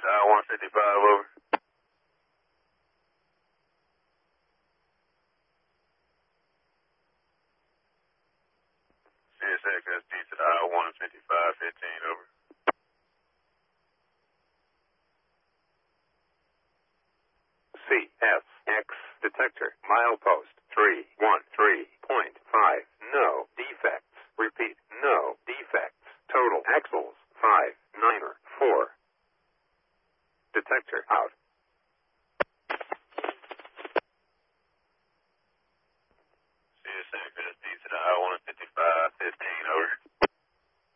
I-155, over. CSXSD to the I-155, 15, over. CSX detector, milepost 313.5, no defects. Repeat, no defects. Total axles 594. Detector out.